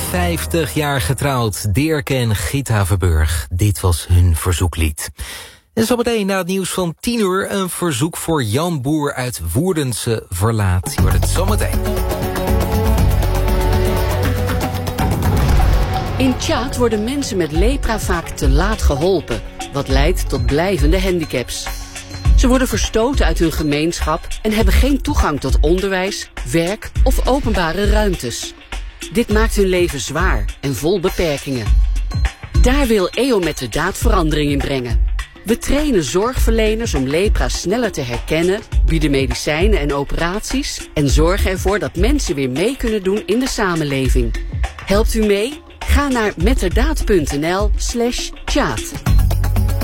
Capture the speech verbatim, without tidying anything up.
vijftig jaar getrouwd, Dirk en Gita Verburg. Dit was hun verzoeklied. En zometeen na het nieuws van tien uur een verzoek voor Jan Boer uit Woerdense Verlaat. Je hoort het zometeen. In Tjaad worden mensen met lepra vaak te laat geholpen, wat leidt tot blijvende handicaps. Ze worden verstoten uit hun gemeenschap en hebben geen toegang tot onderwijs, werk of openbare ruimtes. Dit maakt hun leven zwaar en vol beperkingen. Daar wil E O met de daad verandering in brengen. We trainen zorgverleners om lepra sneller te herkennen, bieden medicijnen en operaties en zorgen ervoor dat mensen weer mee kunnen doen in de samenleving. Helpt u mee? Ga naar metterdaad punt n l slash tjaad.